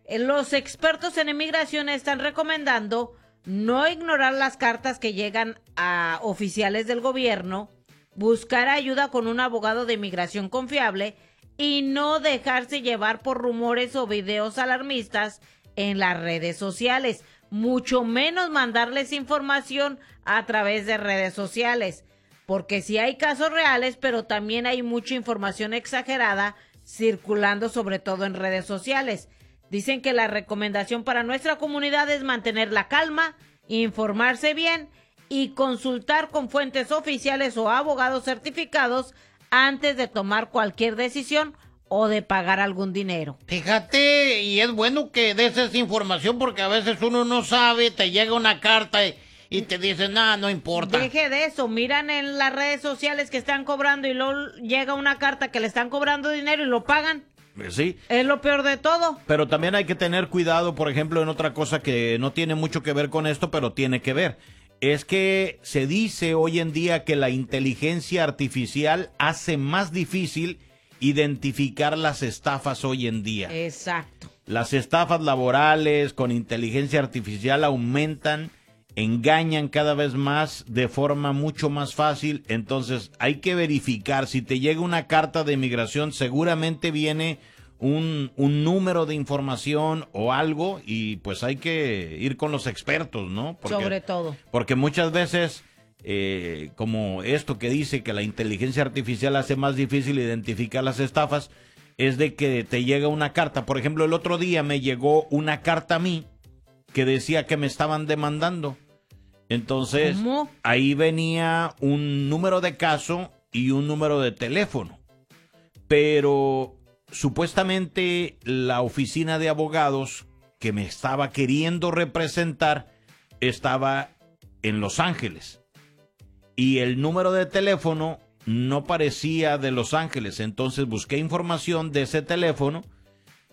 Los expertos en inmigración están recomendando no ignorar las cartas que llegan a oficiales del gobierno, buscar ayuda con un abogado de inmigración confiable y no dejarse llevar por rumores o videos alarmistas en las redes sociales, mucho menos mandarles información a través de redes sociales, porque sí hay casos reales, pero también hay mucha información exagerada circulando, sobre todo en redes sociales. Dicen que la recomendación para nuestra comunidad es mantener la calma, informarse bien y consultar con fuentes oficiales o abogados certificados antes de tomar cualquier decisión o de pagar algún dinero. Fíjate, y es bueno que des esa información porque a veces uno no sabe, te llega una carta y te dicen, no importa. Deje de eso, miran en las redes sociales que están cobrando y luego llega una carta que le están cobrando dinero y lo pagan. Sí. Es lo peor de todo. Pero también hay que tener cuidado, por ejemplo, en otra cosa que no tiene mucho que ver con esto, pero tiene que ver. Es que se dice hoy en día que la inteligencia artificial hace más difícil identificar las estafas hoy en día. Exacto. Las estafas laborales con inteligencia artificial aumentan, engañan cada vez más de forma mucho más fácil. Entonces hay que verificar si te llega una carta de migración, seguramente viene un número de información o algo y pues hay que ir con los expertos, ¿no? Sobre todo. Porque muchas veces, como esto que dice que la inteligencia artificial hace más difícil identificar las estafas, es de que te llega una carta. Por ejemplo, el otro día me llegó una carta a mí que decía que me estaban demandando. Entonces, ¿cómo? Ahí venía un número de caso y un número de teléfono. Pero supuestamente la oficina de abogados que me estaba queriendo representar estaba en Los Ángeles. Y el número de teléfono no parecía de Los Ángeles. Entonces busqué información de ese teléfono